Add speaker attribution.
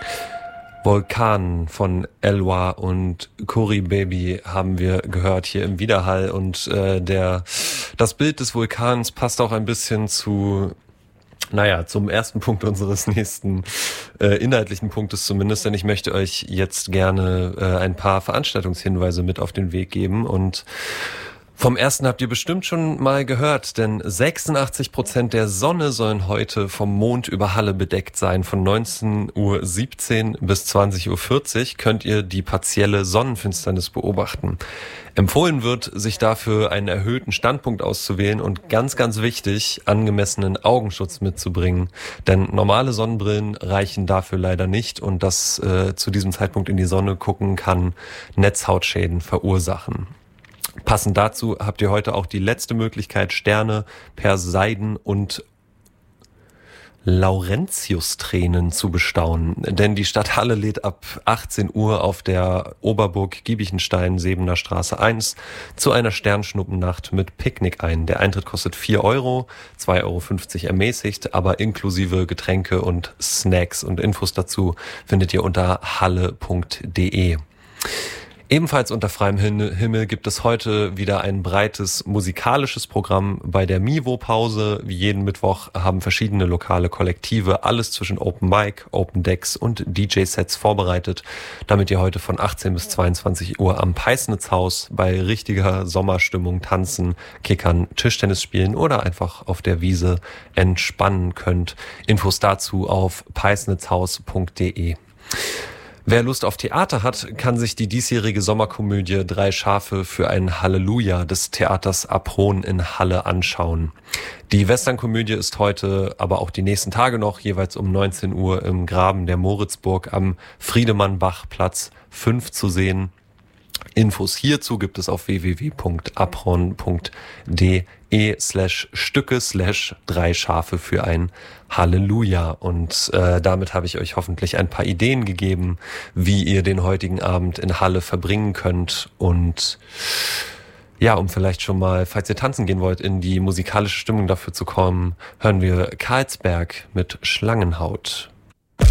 Speaker 1: Vulkan von Elwa und Cory Baby haben wir gehört hier im Widerhall und das Bild des Vulkans passt auch ein bisschen zum ersten Punkt unseres nächsten inhaltlichen Punktes zumindest, denn ich möchte euch jetzt gerne ein paar Veranstaltungshinweise mit auf den Weg geben und vom ersten habt ihr bestimmt schon mal gehört, denn 86% der Sonne sollen heute vom Mond über Halle bedeckt sein. Von 19:17 Uhr bis 20:40 Uhr könnt ihr die partielle Sonnenfinsternis beobachten. Empfohlen wird, sich dafür einen erhöhten Standpunkt auszuwählen und ganz, ganz wichtig, angemessenen Augenschutz mitzubringen. Denn normale Sonnenbrillen reichen dafür leider nicht und das zu diesem Zeitpunkt in die Sonne gucken kann Netzhautschäden verursachen. Passend dazu habt ihr heute auch die letzte Möglichkeit, Sterne, Perseiden und Laurentius-Tränen zu bestaunen. Denn die Stadt Halle lädt ab 18 Uhr auf der Oberburg Giebichenstein, Sebener Straße 1 zu einer Sternschnuppennacht mit Picknick ein. Der Eintritt kostet 4 Euro, 2,50 Euro ermäßigt, aber inklusive Getränke und Snacks. Und Infos dazu findet ihr unter halle.de. Ebenfalls unter freiem Himmel gibt es heute wieder ein breites musikalisches Programm bei der Mivo-Pause. Wie jeden Mittwoch haben verschiedene lokale Kollektive alles zwischen Open Mic, Open Decks und DJ-Sets vorbereitet, damit ihr heute von 18 bis 22 Uhr am Peisnitzhaus bei richtiger Sommerstimmung tanzen, kickern, Tischtennis spielen oder einfach auf der Wiese entspannen könnt. Infos dazu auf peisnitzhaus.de. Wer Lust auf Theater hat, kann sich die diesjährige Sommerkomödie 3 Schafe für ein Halleluja des Theaters Apron in Halle anschauen. Die Westernkomödie ist heute, aber auch die nächsten Tage noch, jeweils um 19 Uhr im Graben der Moritzburg am Friedemann-Bach-Platz 5 zu sehen. Infos hierzu gibt es auf www.apron.de/Stücke/3 Schafe für ein Halleluja. Und damit habe ich euch hoffentlich ein paar Ideen gegeben, wie ihr den heutigen Abend in Halle verbringen könnt. Und ja, um vielleicht schon mal, falls ihr tanzen gehen wollt, in die musikalische Stimmung dafür zu kommen, hören wir Karlsberg mit Schlangenhaut.